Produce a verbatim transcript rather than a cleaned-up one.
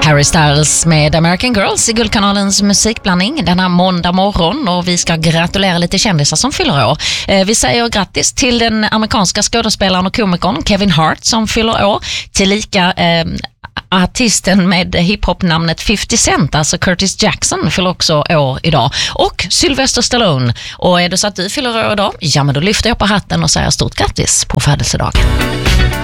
Harry Styles med American Girls i Guldkanalens musikblandning denna måndag morgon, och vi ska gratulera lite kändisar som fyller år. Eh, vi säger grattis till den amerikanska skådespelaren och komikern Kevin Hart som fyller år, tillika eh, artisten med hiphop-namnet fifty cent, alltså Curtis Jackson, fyller också år idag, och Sylvester Stallone. Och är det så att du fyller år idag, ja men då lyfter jag på hatten och säger stort grattis på födelsedagen.